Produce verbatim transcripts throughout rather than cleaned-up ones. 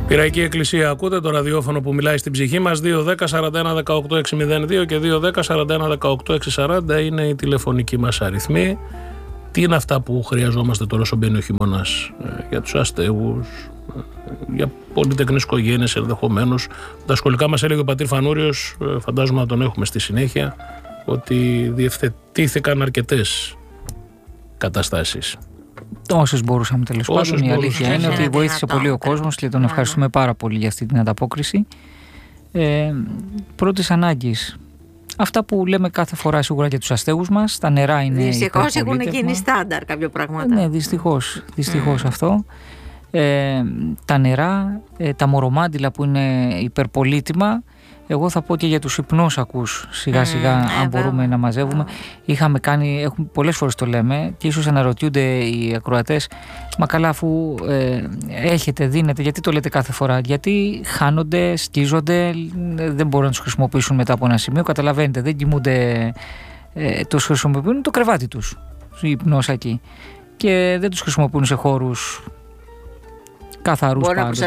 Πυραϊκή Εκκλησία, ακούτε το ραδιόφωνο που μιλάει στην ψυχή μας. Δύο δέκα σαράντα ένα δεκαοκτώ εξακόσια δύο και δύο δέκα σαράντα ένα δεκαοκτώ εξακόσια σαράντα είναι η τηλεφωνική μας αριθμή. Τι είναι αυτά που χρειαζόμαστε τώρα όσο μπαίνει ο χειμώνας για τους αστέγους, για πολυτεκνές οικογένειες ενδεχομένως. Τα σχολικά μας έλεγε ο πατήρ Φανούριος, φαντάζομαι να τον έχουμε στη συνέχεια, ότι διευθετήθηκαν αρκετές καταστάσεις. Όσες μπορούσαμε τέλος πάντων. Η αλήθεια είναι ότι βοήθησε πολύ ο κόσμος και τον ευχαριστούμε πάρα πολύ για αυτή την ανταπόκριση. Ε, πρώτης ανάγκης. Αυτά που λέμε κάθε φορά σίγουρα για τους αστέγους μας, τα νερά είναι. Δυστυχώς έχουν γίνει στάνταρ κάποια πράγματα. Ναι, δυστυχώς, δυστυχώς mm. αυτό. Ε, τα νερά, ε, τα μορομάντιλα που είναι υπερπολίτημα. Εγώ θα πω και για τους υπνόσακους σιγά σιγά, mm, αν ε, μπορούμε να μαζεύουμε. Είχαμε κάνει, έχουμε, πολλές φορές το λέμε και ίσως αναρωτιούνται οι ακροατές, μα καλά αφού ε, έχετε, δίνετε, γιατί το λέτε κάθε φορά? Γιατί χάνονται, σκίζονται, δεν μπορούν να τους χρησιμοποιήσουν μετά από ένα σημείο. Καταλαβαίνετε, δεν κοιμούνται, ε, τους χρησιμοποιούν το κρεβάτι τους οι υπνόσακοι και δεν τους χρησιμοποιούν σε χώρους καθαρούς πάντοτε.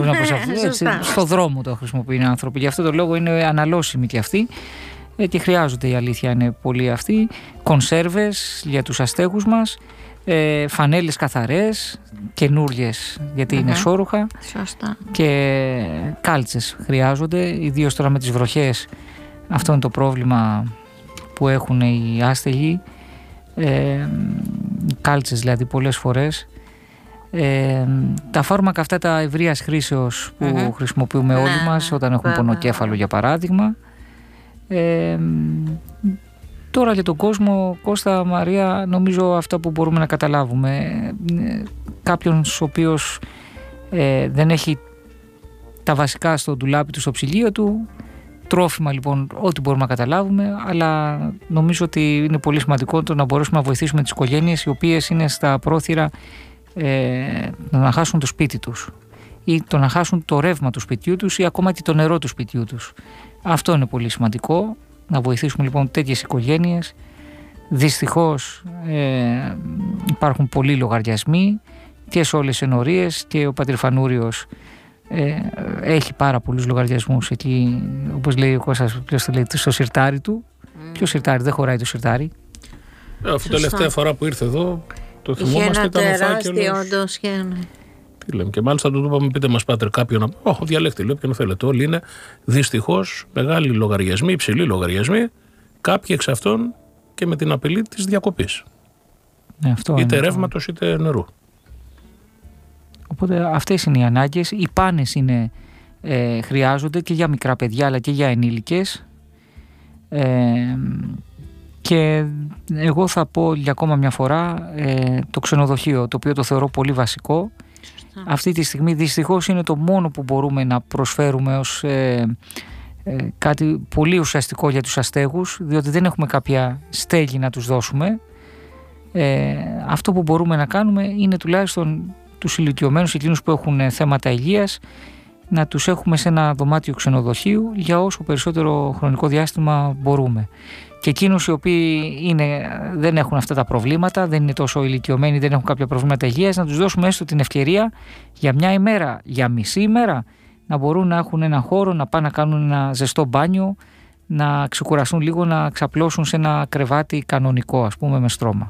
Στο δρόμο το χρησιμοποιούν οι άνθρωποι. Γι' αυτό το λόγο είναι αναλώσιμοι και αυτοί ε, και χρειάζονται, η αλήθεια είναι πολύ αυτοί. Κονσέρβες για τους αστέγους μας, ε, φανέλες καθαρές, καινούριες γιατί uh-huh. είναι σώρουχα. Σωστά. Και κάλτσες χρειάζονται, ιδίως τώρα με τις βροχές. Αυτό είναι το πρόβλημα που έχουν οι άστεγοι. Ε, κάλτσες δηλαδή πολλές φορές. Ε, τα φάρμακα αυτά τα ευρείας χρήσεως που mm-hmm. χρησιμοποιούμε όλοι mm-hmm. μας όταν έχουμε mm-hmm. πονοκέφαλο για παράδειγμα. Ε, τώρα για τον κόσμο, Κώστα, Μαρία, νομίζω αυτά που μπορούμε να καταλάβουμε. Ε, κάποιον ο οποίος ε, δεν έχει τα βασικά στο ντουλάπι του, στο ψυγείο του, τρόφιμα λοιπόν, ό,τι μπορούμε να καταλάβουμε, αλλά νομίζω ότι είναι πολύ σημαντικό το να μπορέσουμε να βοηθήσουμε τις οικογένειες οι οποίες είναι στα πρόθυρα Ε, να χάσουν το σπίτι τους ή το να χάσουν το ρεύμα του σπιτιού τους ή ακόμα και το νερό του σπιτιού τους. Αυτό είναι πολύ σημαντικό, να βοηθήσουμε λοιπόν τέτοιες οικογένειες. Δυστυχώς ε, υπάρχουν πολλοί λογαριασμοί και σε όλες τις ενορίες και ο πατήρ Φανούριος ε, έχει πάρα πολλούς λογαριασμούς εκεί, όπως λέει ο Κώστας, ποιος το λέει, στο σιρτάρι του. Mm. Ποιο σιρτάρι, δεν χωράει το σιρτάρι. Ε, αφού τελευταία φορά που ήρθε εδώ το θυμόμαστε, ήταν ο φάκελος. Τι λέμε, και μάλιστα του είπαμε, πείτε μας πάτερ κάποιον. Όχι, διαλέκτη, λέω, ποιον θέλετε. Όλοι είναι δυστυχώς μεγάλοι λογαριασμοί, υψηλοί λογαριασμοί, κάποιοι εξ αυτών και με την απειλή της διακοπής. Ναι, αυτό είτε είναι ρεύματος είτε νερού. Οπότε αυτές είναι οι ανάγκες. Οι πάνες είναι, ε, χρειάζονται και για μικρά παιδιά αλλά και για ενήλικες. Ε, Και εγώ θα πω για ακόμα μια φορά ε, το ξενοδοχείο, το οποίο το θεωρώ πολύ βασικό. Σωστά. Αυτή τη στιγμή δυστυχώς είναι το μόνο που μπορούμε να προσφέρουμε ως ε, ε, κάτι πολύ ουσιαστικό για τους αστέγους, διότι δεν έχουμε κάποια στέγη να τους δώσουμε. Ε, αυτό που μπορούμε να κάνουμε είναι τουλάχιστον τους ηλικιωμένους, εκείνους που έχουν θέματα υγείας, να τους έχουμε σε ένα δωμάτιο ξενοδοχείου για όσο περισσότερο χρονικό διάστημα μπορούμε. Και εκείνους οι οποίοι είναι, δεν έχουν αυτά τα προβλήματα, δεν είναι τόσο ηλικιωμένοι, δεν έχουν κάποια προβλήματα υγείας, να τους δώσουμε έστω την ευκαιρία για μια ημέρα, για μισή ημέρα, να μπορούν να έχουν ένα χώρο, να πάνε να κάνουν ένα ζεστό μπάνιο, να ξεκουραστούν λίγο, να ξαπλώσουν σε ένα κρεβάτι κανονικό, ας πούμε, με στρώμα.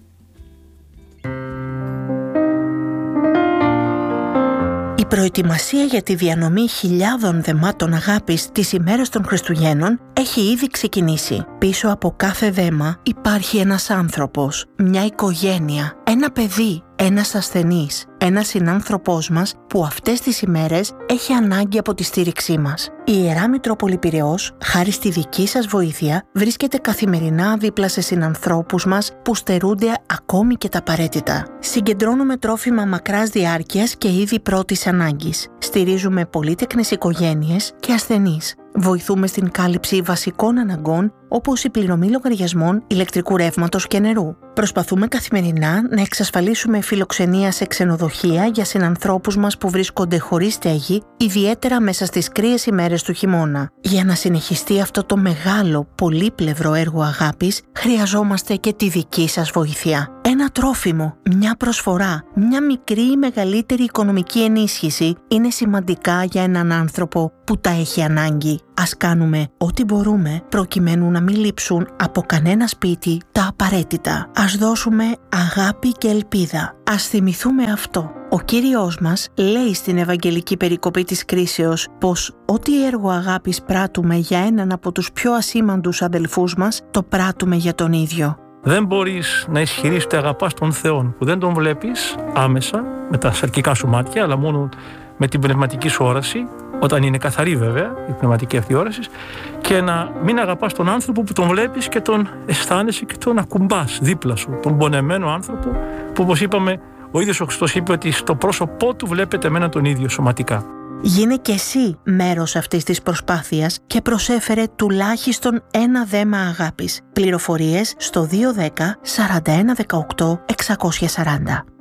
Η προετοιμασία για τη διανομή χιλιάδων δεμάτων αγάπης τις ημέρες των Χριστουγέννων έχει ήδη ξεκινήσει. Πίσω από κάθε δέμα υπάρχει ένας άνθρωπος, μια οικογένεια, ένα παιδί, ένας ασθενής, ένας συνάνθρωπός μας που αυτές τις ημέρες έχει ανάγκη από τη στήριξή μας. Η Ιερά Μητρόπολη Πειραιώς, χάρη στη δική σας βοήθεια, βρίσκεται καθημερινά δίπλα σε συνανθρώπους μας που στερούνται ακόμη και τα απαραίτητα. Συγκεντρώνουμε τρόφιμα μακράς διάρκειας και είδη πρώτης ανάγκης. Στηρίζουμε πολύτεκνες οικογένειες και ασθενείς. Βοηθούμε στην κάλυψη βασικών αναγκών όπως η πληρωμή λογαριασμών ηλεκτρικού ρεύματος και νερού. Προσπαθούμε καθημερινά να εξασφαλίσουμε φιλοξενία σε ξενοδοχεία για συνανθρώπους μας που βρίσκονται χωρίς στέγη, ιδιαίτερα μέσα στις κρύες ημέρες του χειμώνα. Για να συνεχιστεί αυτό το μεγάλο, πολύπλευρο έργο αγάπης, χρειαζόμαστε και τη δική σας βοήθεια. Ένα τρόφιμο, μια προσφορά, μια μικρή ή μεγαλύτερη οικονομική ενίσχυση είναι σημαντικά για έναν άνθρωπο που τα έχει ανάγκη. Ας κάνουμε ό,τι μπορούμε προκειμένου να μην λείψουν από κανένα σπίτι τα απαραίτητα. Ας δώσουμε αγάπη και ελπίδα. Ας θυμηθούμε αυτό. Ο Κύριος μας λέει στην Ευαγγελική περικοπή της κρίσεως πως ό,τι έργο αγάπης πράττουμε για έναν από τους πιο ασήμαντους αδελφούς μας, το πράττουμε για τον ίδιο. Δεν μπορείς να ισχυρείς ότι αγαπάς τον Θεό που δεν τον βλέπεις άμεσα με τα σαρκικά σου μάτια, αλλά μόνο με την πνευματική σου όραση, όταν είναι καθαρή βέβαια η πνευματική αυτή όραση, και να μην αγαπάς τον άνθρωπο που τον βλέπεις και τον αισθάνεσαι και τον ακουμπάς δίπλα σου, τον πονεμένο άνθρωπο που, όπως είπαμε, ο ίδιος ο Χριστός είπε ότι στο πρόσωπό του βλέπετε εμένα τον ίδιο σωματικά. Γίνε και εσύ μέρος αυτής της προσπάθειας και προσέφερε τουλάχιστον ένα δέμα αγάπης. Πληροφορίες στο δύο ένα μηδέν σαράντα ένα δεκαοκτώ εξακόσια σαράντα.